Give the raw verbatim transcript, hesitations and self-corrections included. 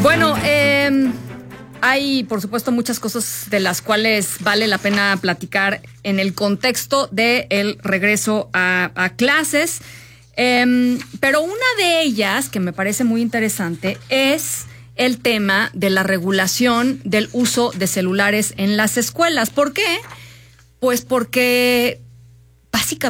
Bueno, eh, hay por supuesto muchas cosas de las cuales vale la pena platicar en el contexto del regreso a, a clases, eh, pero una de ellas que me parece muy interesante es el tema de la regulación del uso de celulares en las escuelas. ¿Por qué? Pues porque básicamente